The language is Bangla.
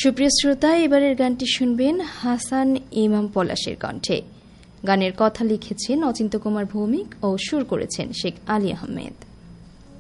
সুপ্রিয় শ্রোতা, এবারের গানটি শুনবেন হাসান ইমাম পলাশের কণ্ঠে। গানের কথা লিখেছেন অচিন্ত্য কুমার ভৌমিক ও সুর করেছেন শেখ আলী আহমেদ।